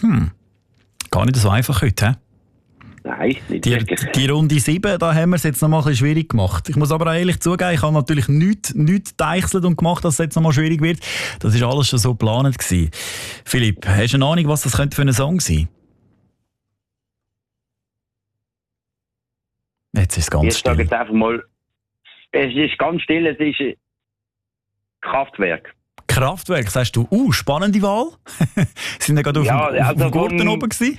Gar nicht so einfach heute, hä? Nein, nicht wirklich. Die Runde 7, da haben wir es jetzt noch mal ein bisschen schwierig gemacht. Ich muss aber auch ehrlich zugeben, ich habe natürlich nichts gedeichselt und gemacht, dass es jetzt noch mal schwierig wird. Das war alles schon so geplant gewesen. Philipp, hast du eine Ahnung, was das könnte für ein Song sein? Jetzt ist es ganz Ich sage still. jetzt einfach mal, es ist ganz still, es ist Kraftwerk. Kraftwerk, sagst du, spannende Wahl? Sind ja gerade auf dem Gurten oben gewesen?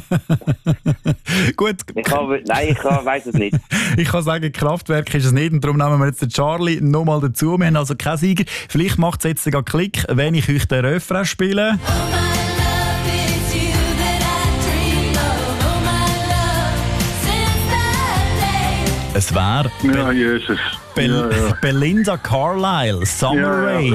Gut. Ich weiss es nicht. Ich kann sagen, Kraftwerk ist es nicht und darum nehmen wir jetzt den Charlie nochmal dazu. Wir haben also keinen Sieger. Vielleicht macht es jetzt sogar Klick, wenn ich euch den Refrain spiele. Es wäre Belinda Carlisle, Summer Rain.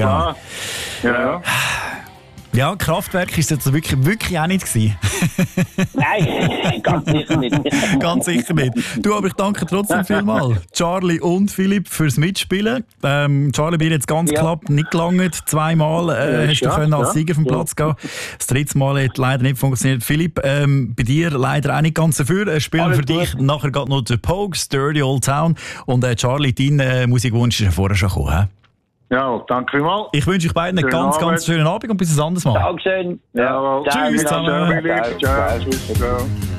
Ja, Kraftwerk ist jetzt wirklich auch nicht gewesen. Nein, ganz sicher nicht. Ganz sicher nicht. Du, aber ich danke trotzdem vielmals, Charlie und Philipp, fürs Mitspielen. Charlie, bei dir jetzt ganz knapp nicht gelangt. Zweimal hast du können als Sieger vom Platz gehen. Das dritte Mal hat leider nicht funktioniert. Philipp, bei dir leider auch nicht ganz dafür. Spielen alles für dich gut. Nachher geht noch The Pogues, Dirty Old Town. Und Charlie, dein Musikwunsch ist ja vorher schon gekommen. Ja, danke vielmals. Ich wünsche euch beiden einen ganz schönen Abend und bis ein anderes Mal. Dankeschön. Ja, tschüss zusammen. Ciao.